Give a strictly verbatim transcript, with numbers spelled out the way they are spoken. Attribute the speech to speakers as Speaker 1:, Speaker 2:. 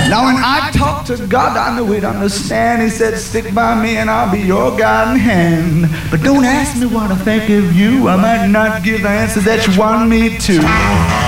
Speaker 1: Now when I talk to God, I know he'd understand. He said, stick by me and I'll be your guiding hand. But don't ask me what I think of you. I might not give the answer that you want me to.